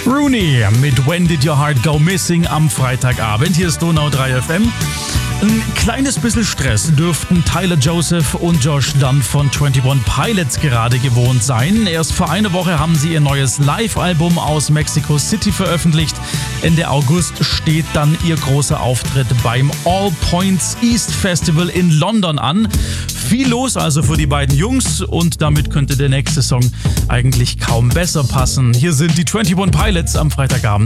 Rooney mit When Did Your Heart Go Missing am Freitagabend. Hier ist Donau 3 FM. Ein kleines bisschen Stress dürften Tyler Joseph und Josh Dun von 21 Pilots gerade gewohnt sein. Erst vor einer Woche haben sie ihr neues Live-Album aus Mexico City veröffentlicht. Ende August steht dann ihr großer Auftritt beim All Points East Festival in London an. Viel los also für die beiden Jungs und damit könnte der nächste Song eigentlich kaum besser passen. Hier sind die 21 Pilots am Freitagabend.